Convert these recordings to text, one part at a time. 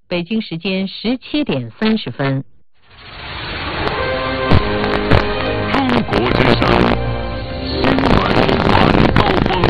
北京时间17:30。 中国之声新闻晚高峰。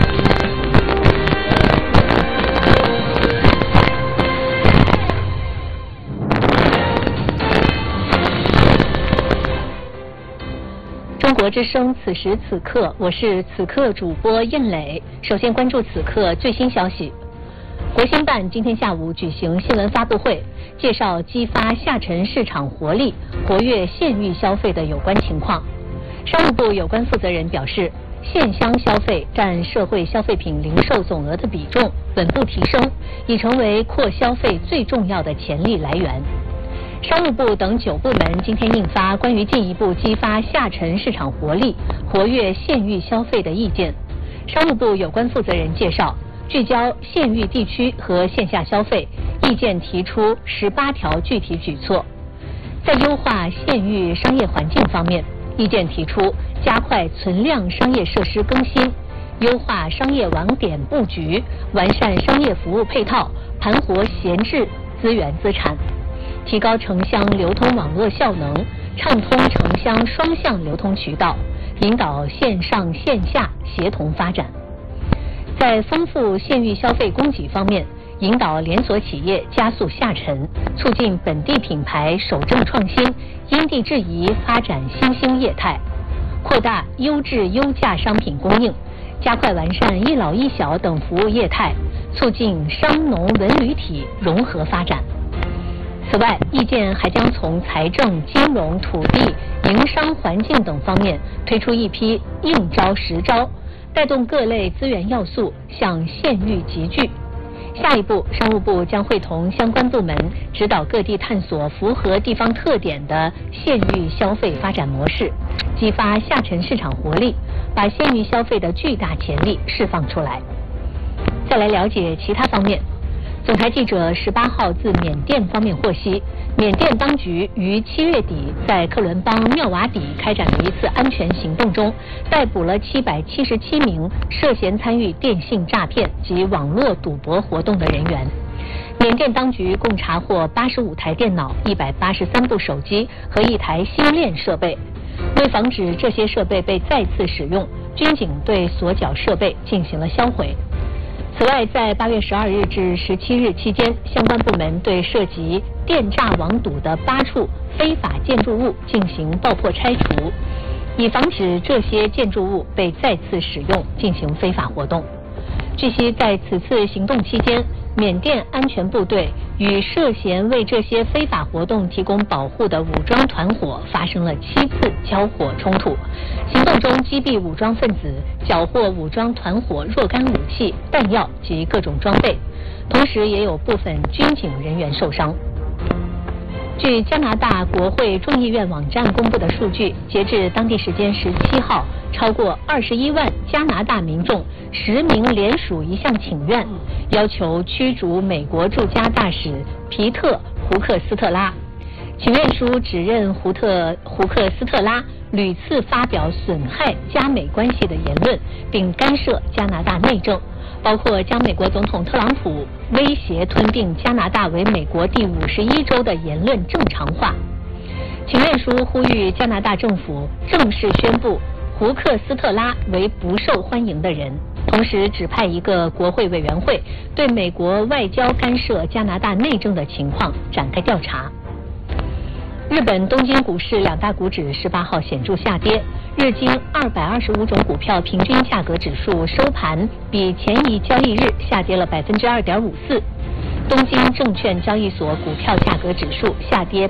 中国之声此时此刻，我是此刻主播燕磊。首先关注此刻最新消息。国新办今天下午举行新闻发布会，介绍激发下沉市场活力、活跃县域消费的有关情况。商务部有关负责人表示，县乡消费占社会消费品零售总额的比重稳步提升，已成为扩消费最重要的潜力来源。商务部等9部门今天印发关于进一步激发下沉市场活力、活跃县域消费的意见。商务部有关负责人介绍，聚焦县域地区和线下消费，意见提出18条具体举措。在优化县域商业环境方面，意见提出加快存量商业设施更新，优化商业网点布局，完善商业服务配套，盘活闲置资源资产，提高城乡流通网络效能，畅通城乡双向流通渠道，引导线上线下协同发展。在丰富县域消费供给方面，引导连锁企业加速下沉，促进本地品牌守正创新，因地制宜发展新兴业态，扩大优质优价商品供应，加快完善一老一小等服务业态，促进商农文旅体融合发展。此外，意见还将从财政、金融、土地、营商环境等方面推出一批应招实招，带动各类资源要素向县域集聚。下一步，商务部将会同相关部门指导各地探索符合地方特点的县域消费发展模式，激发下沉市场活力，把县域消费的巨大潜力释放出来。再来了解其他方面。总台记者18号自缅甸方面获悉，缅甸当局于7月底在克伦邦妙瓦底开展的一次安全行动中，逮捕了777名涉嫌参与电信诈骗及网络赌博活动的人员。缅甸当局共查获85台电脑、183部手机和1台星链设备。为防止这些设备被再次使用，军警对所缴设备进行了销毁。此外，在8月12日至17日期间，相关部门对涉及电诈网赌的8处非法建筑物进行爆破拆除，以防止这些建筑物被再次使用进行非法活动。据悉，在此次行动期间，缅甸安全部队与涉嫌为这些非法活动提供保护的武装团伙发生了7次交火冲突。行动中击毙武装分子，缴获武装团伙若干武器、弹药及各种装备，同时也有部分军警人员受伤。据加拿大国会众议院网站公布的数据，截至当地时间17号，超过21万加拿大民众实名联署一项请愿，要求驱逐美国驻加大使皮特·胡克斯特拉。请愿书指认胡克斯特拉屡次发表损害加美关系的言论，并干涉加拿大内政，包括将美国总统特朗普威胁吞并加拿大为美国第51州的言论正常化。请愿书呼吁加拿大政府正式宣布胡克斯特拉为不受欢迎的人，同时指派一个国会委员会对美国外交干涉加拿大内政的情况展开调查。日本东京股市2大股指18号显著下跌，日经225种股票平均价格指数收盘比前一交易日下跌了2.54%，东京证券交易所股票价格指数下跌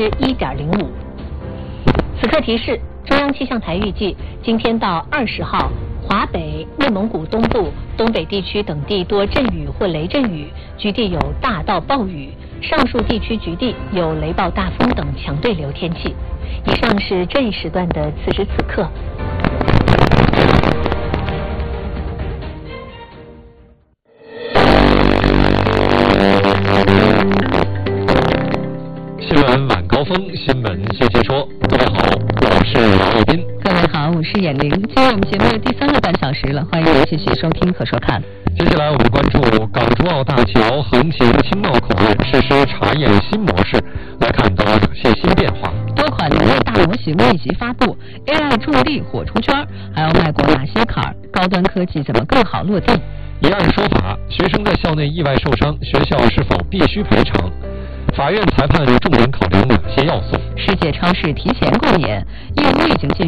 1.05%。此刻提示，中央气象台预计今天到20号，华北、内蒙古东部、东北地区等地多阵雨或雷阵雨，局地有大到暴雨，上述地区局地有雷暴大风等强对流天气。以上是这一时段的此时此刻。 新闻晚高峰，新闻谢谢说。各位好，我是王卫斌。 各位好，我是眼玲。进入我们节目的第3个半小时了，欢迎您继续收听和收看。 接下来我们关注港珠澳大桥朝横琴青茂口岸实施查验新模式，来看都有哪些新变化。 多款农业大模型密集发布 ，AI 助力火出圈，还要迈过哪些坎儿？高端科技怎么更好落地？ 一案说法，学生在校内意外受伤，学校是否必须赔偿？法院裁判重点考量哪些要素？ 世界超市提前过年，义乌已经进